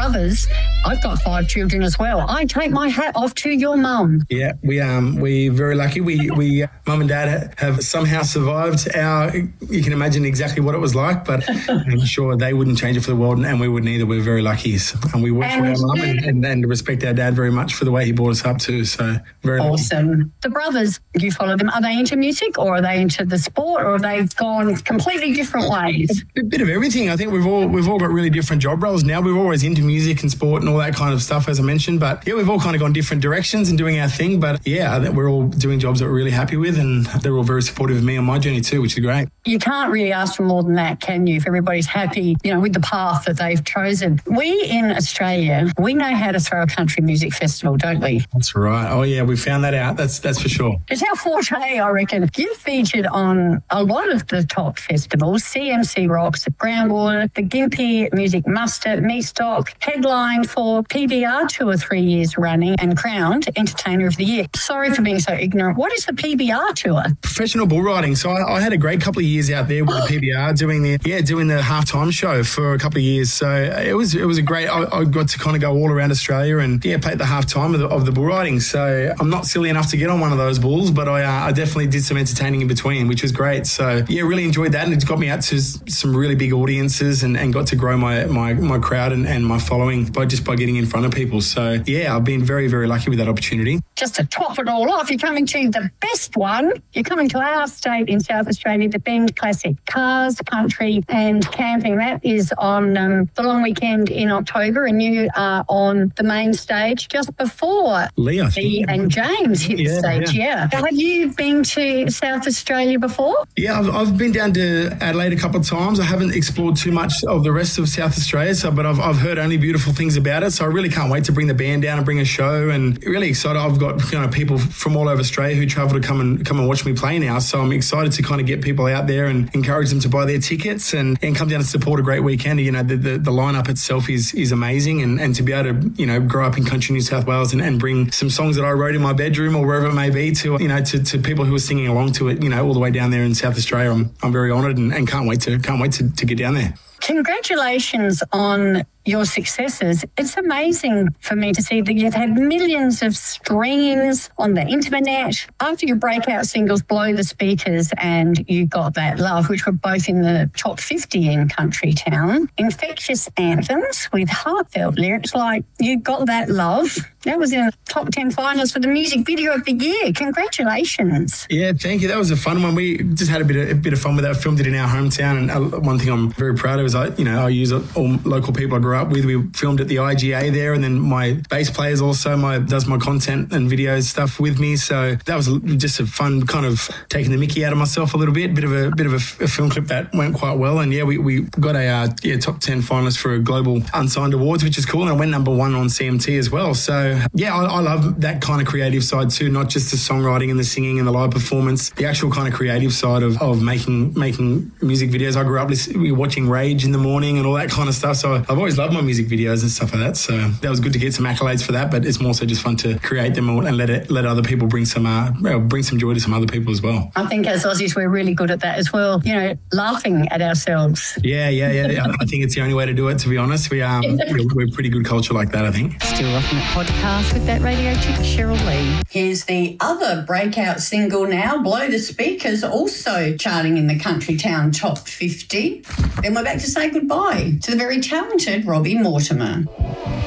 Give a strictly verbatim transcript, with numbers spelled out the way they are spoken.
brothers, I've got five children as well. I take my hat off to your mum. Yeah, we um we're very lucky. We we mum and dad have somehow survived our. You can imagine exactly what it was like, but I'm sure they wouldn't change it for the world, and we wouldn't either. We're very lucky, and we work for our mum and, and, and respect our dad very much for the way he brought us up too. So very awesome. lucky. The brothers, you follow them. Are they into music, or are they into the sport, or have they gone completely different ways? A bit of everything. I think we've all we've all got really different job roles now. We're always into music and sport and all that kind of stuff, as I mentioned. But yeah, we've all kind of gone different directions and doing our thing. But yeah, I think we're all doing jobs that we're really happy with, and they're all very supportive of me on my journey too, which is great. You can't really ask for more than that, can you? If everybody's happy, you know, with the path that they've chosen. We in Australia, we know how to throw a country music festival, don't we? That's right. Oh yeah, we found that out. That's that's for sure. It's our forte, I reckon. You've featured on a lot of the top festivals: C M C Rocks, Groundwater, the Gympie Music Muster, Mestock, headlined for P B R two or three years running, and crowned Entertainer of the Year. Sorry for being so ignorant. What is the P B R tour? Professional bull riding. So I, I had a great couple of years out there with the P B R doing the yeah doing the halftime show for a couple of years. So it was it was a great. I, I got to kind of go all around Australia and yeah play at the halftime of the, of the bull riding. So I'm not silly enough to get on one of those bulls, but I uh, I definitely did some entertaining in between, which was great. So yeah, really enjoyed that, and it got me out to some really big audiences and, and got to grow my my, my crowd and, and my following by just by getting in front of people. So yeah, I've been very very lucky with that opportunity. Just to top it all off, you're coming to the best one. You're coming to our state in South Australia, the Bend Classic. Cars, country and camping. That is on um, the long weekend in October, and you are on the main stage just before Leah Lee and James hit yeah, the stage. Yeah. yeah. Have you been to South Australia before? Yeah, I've, I've been down to Adelaide a couple of times. I haven't explored too much of the rest of South Australia, so but I've, I've heard only beautiful things about it. So I really can't wait to bring the band down and bring a show, and really excited. I've got you know people from all over Australia who travel to come and come and watch me play now. So I'm excited to kind of get people out there and encourage them to buy their tickets and, and come down and support a great weekend. You know, the, the, the lineup itself is is amazing, and, and to be able to, you know, grow up in country New South Wales and, and bring some songs that I wrote in my bedroom or wherever it may be to, you know, to, to people who are singing along to it, you know, all the way down there in South Australia. I'm, I'm very honoured and, and can't wait to can't wait to, to get down there. Congratulations on your successes. It's amazing for me to see that you've had millions of streams on the internet. After your breakout singles Blow the Speakers and You Got That Love, which were both in the top fifty in Country Town, infectious anthems with heartfelt lyrics like You Got That Love, that was in the top ten finals for the music video of the year. Congratulations. Yeah, thank you. That was a fun one. We just had a bit of, a bit of fun with that. Filmed it in our hometown, and uh, one thing I'm very proud of is I, you know, I use all local people I grew up with. We filmed at the I G A there, and then my bass players also my does my content and videos stuff with me. So that was just a fun kind of taking the mickey out of myself a little bit. Bit of a bit of a, a film clip that went quite well, and yeah, we, we got a uh, yeah top ten finalist for a global unsigned awards, which is cool, and I went number one on C M T as well. So yeah, I, I love that kind of creative side too, not just the songwriting and the singing and the live performance, the actual kind of creative side of, of making making music videos. I grew up listening, watching Rage in the morning and all that kind of stuff, so I've always loved my music videos and stuff like that. So that was good to get some accolades for that, but it's more so just fun to create them and let it let other people bring some uh, bring some joy to some other people as well. I think as Aussies we're really good at that as well. You know, laughing at ourselves. Yeah, yeah, yeah. I think it's the only way to do it. To be honest, we um we're, we're pretty good culture like that. I think. Still Rocking It podcast with that radio chick Cheryl Lee. Here's the other breakout single now, Blow the Speakers, also charting in the Country Town top fifty. Then we're back to say goodbye to the very talented Robbie Mortimer.